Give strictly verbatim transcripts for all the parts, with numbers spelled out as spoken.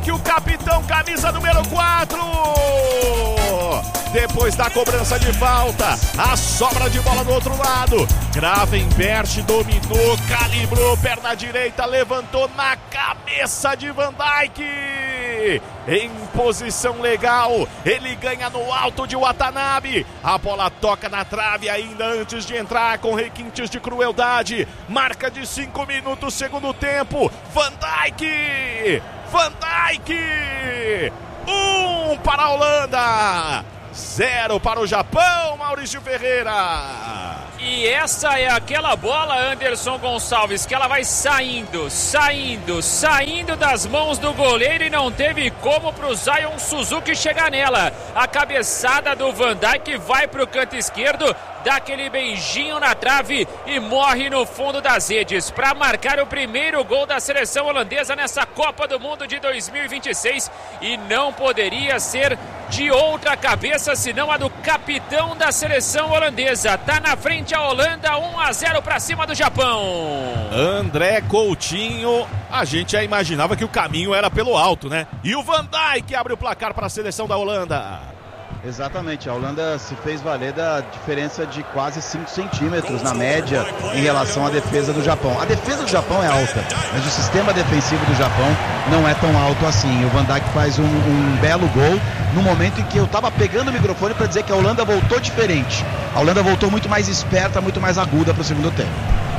Dijk, o capitão, camisa número quatro. Depois da cobrança de falta, a sobra de bola do outro lado. Gravenberch dominou, calibrou, perna direita, levantou na cabeça de Van Dijk. Em posição legal, ele ganha no alto de Watanabe. A bola toca na trave ainda antes de entrar com requintes de crueldade. Marca de cinco minutos, segundo tempo. Van Dijk! Van Dijk! Um para a Holanda! Zero para o Japão, Maurício Ferreira. E essa é aquela bola, Anderson Gonçalves, que ela vai saindo, saindo, saindo das mãos do goleiro e não teve como pro Zion Suzuki chegar nela. A cabeçada do Van Dijk vai pro canto esquerdo, dá aquele beijinho na trave e morre no fundo das redes para marcar o primeiro gol da seleção holandesa nessa Copa do Mundo de dois mil e vinte e seis. E não poderia ser de outra cabeça senão a do capitão da seleção holandesa. Tá na frente a Holanda, um a zero para cima do Japão. André Coutinho, a gente já imaginava que o caminho era pelo alto, né? E o Van Dijk abre o placar para a seleção da Holanda. Exatamente, a Holanda se fez valer da diferença de quase cinco centímetros na média em relação à defesa do Japão. A defesa do Japão é alta, mas o sistema defensivo do Japão não é tão alto assim. O Van Dijk faz um, um belo gol no momento em que eu estava pegando o microfone para dizer que a Holanda voltou diferente. A Holanda voltou muito mais esperta, muito mais aguda para o segundo tempo.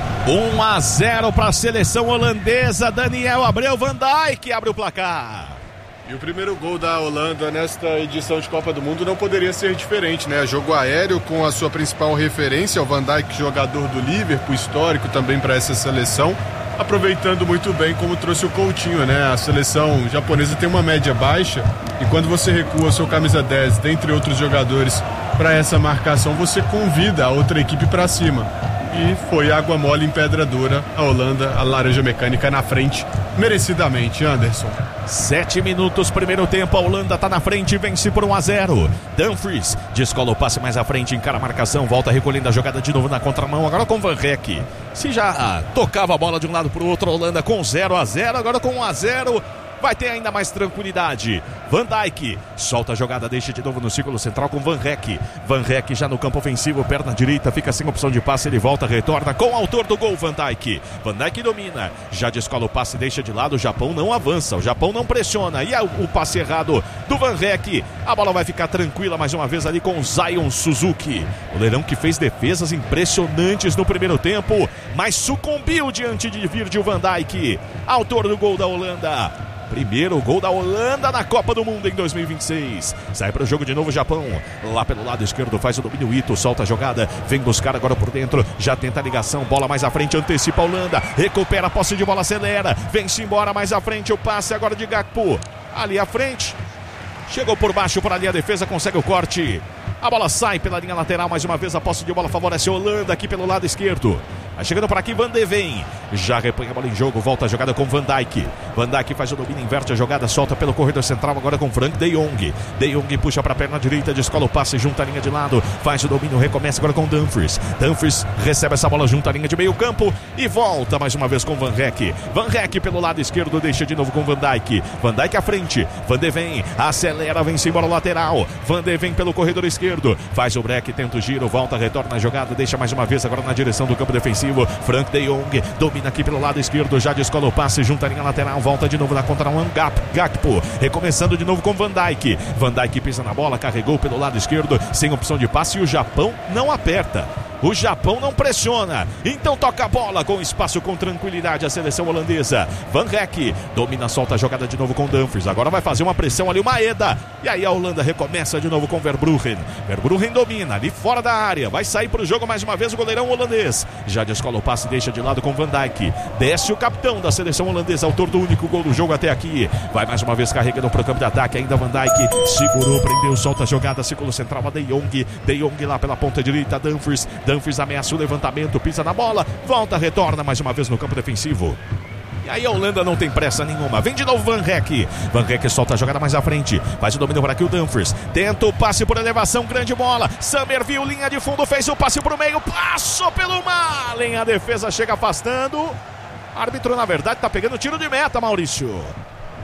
um a zero para a seleção holandesa. Daniel Abreu, Van Dijk abre o placar. E o primeiro gol da Holanda nesta edição de Copa do Mundo não poderia ser diferente, né? Jogo aéreo com a sua principal referência, o Van Dijk, jogador do Liverpool, histórico também para essa seleção, aproveitando muito bem como trouxe o Coutinho, né? A seleção japonesa tem uma média baixa e quando você recua seu camisa dez, dentre outros jogadores, para essa marcação, você convida a outra equipe para cima. E foi água mole em pedra dura. A Holanda, a laranja mecânica na frente, merecidamente, Anderson. Sete minutos, primeiro tempo, a Holanda tá na frente, vence por um a zero. Dumfries descola o passe mais à frente, encara a marcação, volta recolhendo a jogada de novo na contramão, agora com Van Dijk. Se já ah, tocava a bola de um lado pro outro, a Holanda com zero a zero, agora com um a zero. Vai ter ainda mais tranquilidade. Van Dijk solta a jogada, deixa de novo no círculo central com Van Dijk. Van Dijk já no campo ofensivo, perna direita, fica sem opção de passe, ele volta, retorna com o autor do gol, Van Dijk. Van Dijk domina, já descola o passe, deixa de lado, o Japão não avança, o Japão não pressiona. E o passe errado do Van Dijk, a bola vai ficar tranquila mais uma vez ali com o Zion Suzuki. O Leirão que fez defesas impressionantes no primeiro tempo, mas sucumbiu diante de Virgil van Dijk, autor do gol da Holanda. Primeiro gol da Holanda na Copa do Mundo em dois mil e vinte e seis. Sai para o jogo de novo o Japão. Lá pelo lado esquerdo faz o domínio Ito. Solta a jogada. Vem buscar agora por dentro. Já tenta a ligação. Bola mais à frente. Antecipa a Holanda. Recupera a posse de bola. Acelera. Vem-se embora mais à frente. O passe agora de Gakpo. Ali à frente. Chegou por baixo para ali a defesa. Consegue o corte. A bola sai pela linha lateral. Mais uma vez a posse de bola favorece a Holanda aqui pelo lado esquerdo. Vai chegando por aqui Van de Ven. Já repõe a bola em jogo. Volta a jogada com Van Dijk. Van Dijk faz o domínio, inverte a jogada. Solta pelo corredor central agora com Frank de Jong. De Jong puxa para a perna direita. Descola o passe, junta a linha de lado. Faz o domínio, recomeça agora com Dumfries. Dumfries recebe essa bola junto à linha de meio campo. E volta mais uma vez com Van Dijk. Van Dijk pelo lado esquerdo. Deixa de novo com Van Dijk. Van Dijk à frente. Van de Ven acelera, vem-se embora o lateral. Van de Ven pelo corredor esquerdo. Faz o break, tenta o giro. Volta, retorna a jogada. Deixa mais uma vez agora na direção do campo defensivo. Frank de Jong domina aqui pelo lado esquerdo, já descola o passe, junta a linha lateral, volta de novo na contra-mão, Gakpo, recomeçando de novo com Van Dijk. Van Dijk pisa na bola, carregou pelo lado esquerdo, sem opção de passe, e o Japão não aperta. O Japão não pressiona, então toca a bola com espaço, com tranquilidade a seleção holandesa. Van Dijk domina, solta a jogada de novo com Dumfries, agora vai fazer uma pressão ali, o Maeda, e aí a Holanda recomeça de novo com Verbruggen. Verbruggen domina ali fora da área, vai sair para o jogo mais uma vez o goleirão holandês, já descola o passe, deixa de lado com Van Dijk, desce o capitão da seleção holandesa, autor do único gol do jogo até aqui, vai mais uma vez carregando para o campo de ataque, ainda Van Dijk, segurou, prendeu, solta a jogada, círculo central a De Jong, De Jong lá pela ponta direita, Dumfries, Dumfries ameaça o levantamento, pisa na bola, volta, retorna mais uma vez no campo defensivo. E aí a Holanda não tem pressa nenhuma. Vem de novo Van Dijk. Van Dijk solta a jogada mais à frente. Faz o domínio por aqui o Dumfries. Tenta o passe por elevação, grande bola. Summerville, linha de fundo, fez o passe pro meio. Passou pelo Malen. A defesa chega afastando. Árbitro, na verdade, tá pegando tiro de meta, Maurício.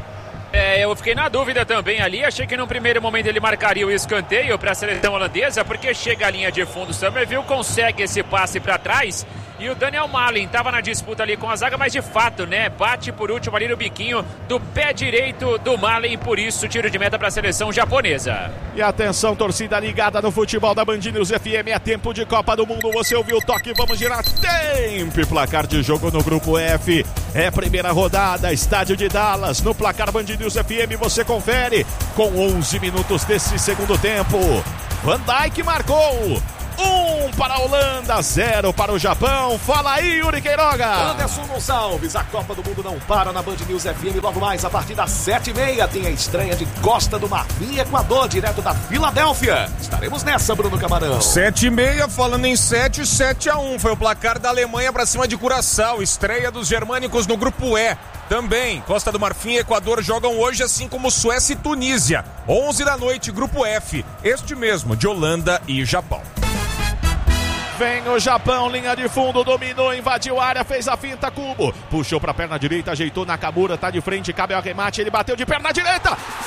É, eu fiquei na dúvida também ali, achei que no primeiro momento ele marcaria o escanteio para a seleção holandesa, porque chega a linha de fundo, Summerville consegue esse passe para trás e o Daniel Malen estava na disputa ali com a zaga, mas de fato, né, bate por último ali no biquinho do pé direito do Malen, por isso tiro de meta para a seleção japonesa. E atenção, torcida ligada no futebol da Band News F M, é tempo de Copa do Mundo, você ouviu o toque, vamos girar tempo, placar de jogo no grupo F, é primeira rodada, estádio de Dallas, no placar Band News F M você confere, com onze minutos desse segundo tempo, Van Dijk marcou, um para a Holanda, zero para o Japão. Fala aí, Yuri Queiroga. Anderson Gonçalves, a Copa do Mundo não para na Band News F M. Logo mais, a partir das sete e meia, tem a estreia de Costa do Marfim e Equador, direto da Filadélfia. Estaremos nessa, Bruno Camarão. sete e meia, falando em sete, sete a um. Foi o placar da Alemanha para cima de Curaçao. Estreia dos germânicos no grupo E. Também, Costa do Marfim e Equador jogam hoje, assim como Suécia e Tunísia. onze da noite, grupo F. Este mesmo, de Holanda e Japão. Vem o Japão, linha de fundo, dominou, invadiu a área, fez a finta, Cubo. Puxou pra perna direita, ajeitou na Nakamura, tá de frente, cabe ao remate, ele bateu de perna direita.